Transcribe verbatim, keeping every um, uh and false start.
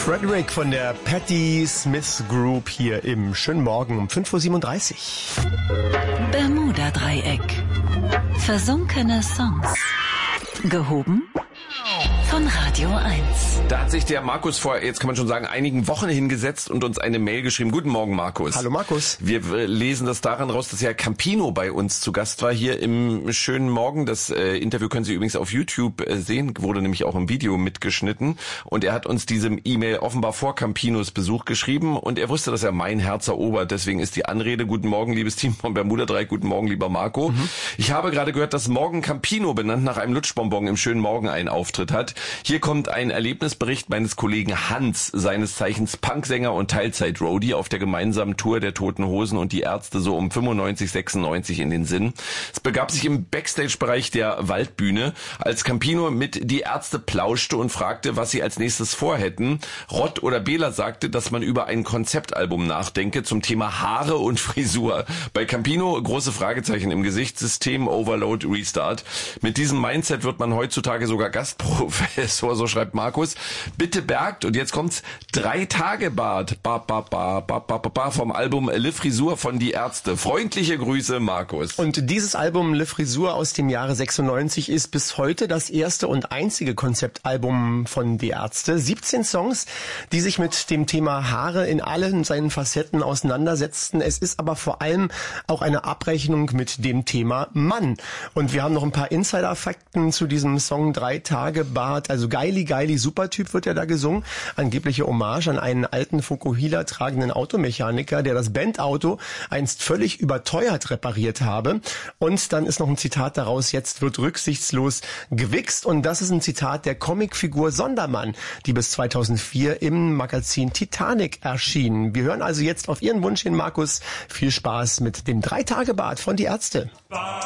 Frederick von der Patti Smith Group hier im schönen Morgen um fünf Uhr siebenunddreißig. Bermuda-Dreieck. Versunkene Songs. Gehoben von Radio eins. Da hat sich der Markus vor, jetzt kann man schon sagen, einigen Wochen hingesetzt und uns eine Mail geschrieben. Guten Morgen, Markus. Hallo, Markus. Wir lesen das daran raus, dass ja Campino bei uns zu Gast war hier im schönen Morgen. Das äh, Interview können Sie übrigens auf YouTube äh, sehen, wurde nämlich auch im Video mitgeschnitten. Und er hat uns diese E-Mail offenbar vor Campinos Besuch geschrieben und er wusste, dass er mein Herz erobert. Deswegen ist die Anrede: Guten Morgen, liebes Team von Bermuda Dreieck. Guten Morgen, lieber Marco. Mhm. Ich habe gerade gehört, dass morgen Campino, benannt nach einem Lutschbonbon, im schönen Morgen einen Auftritt hat. Hier kommt ein Erlebnisbericht meines Kollegen Hans, seines Zeichens Punksänger und Teilzeit-Roadie, auf der gemeinsamen Tour der Toten Hosen und die Ärzte so um fünfundneunzig, sechsundneunzig in den Sinn. Es begab sich im Backstage-Bereich der Waldbühne, als Campino mit Die Ärzte plauschte und fragte, was sie als nächstes vorhätten. Rott oder Bela sagte, dass man über ein Konzeptalbum nachdenke zum Thema Haare und Frisur. Bei Campino große Fragezeichen im Gesicht, System Overload Restart. Mit diesem Mindset wird man heutzutage sogar Gastprofessor, so schreibt Markus. Bitte bergt, und jetzt kommt's, drei Tage Bart ba, ba, ba, ba, ba, ba, vom Album Le Frisur von Die Ärzte. Freundliche Grüße, Markus. Und dieses Album Le Frisur aus dem Jahre sechsundneunzig ist bis heute das erste und einzige Konzeptalbum von Die Ärzte. siebzehn Songs, die sich mit dem Thema Haare in allen seinen Facetten auseinandersetzten. Es ist aber vor allem auch eine Abrechnung mit dem Thema Mann. Und wir haben noch ein paar Insider-Fakten zu diesem Song Drei Tage Bart. Also Geili Geili Supertyp wird ja da gesungen. Angebliche Hommage an einen alten Fukuhila tragenden Automechaniker, der das Bandauto einst völlig überteuert repariert habe. Und dann ist noch ein Zitat daraus: Jetzt wird rücksichtslos gewichst. Und das ist ein Zitat der Comicfigur Sondermann, die bis zweitausendvier im Magazin Titanic erschien. Wir hören also jetzt auf Ihren Wunsch hin, Markus. Viel Spaß mit dem Drei-Tage-Bart von Die Ärzte.